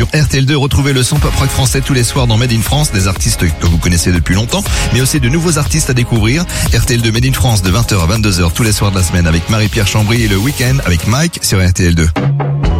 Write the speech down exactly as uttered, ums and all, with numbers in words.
R T L deux, retrouvez le son pop rock français tous les soirs dans Made in France, des artistes que vous connaissez depuis longtemps, mais aussi de nouveaux artistes à découvrir. R T L deux Made in France de vingt heures à vingt-deux heures tous les soirs de la semaine avec Marie-Pierre Chambry et le week-end avec Mike sur R T L deux.